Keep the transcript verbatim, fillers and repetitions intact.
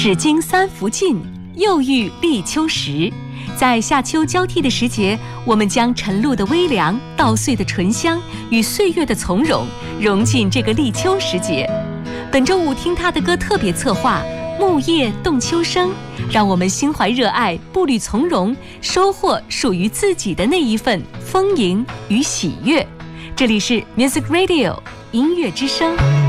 只经三伏尽，又遇立秋时。在夏秋交替的时节，我们将晨露的微凉、稻穗的醇香与岁月的从容融进这个立秋时节。本周五听他的歌特别策划《木叶动秋声》，让我们心怀热爱，步履从容，收获属于自己的那一份丰盈与喜悦。这里是 Music Radio 音乐之声。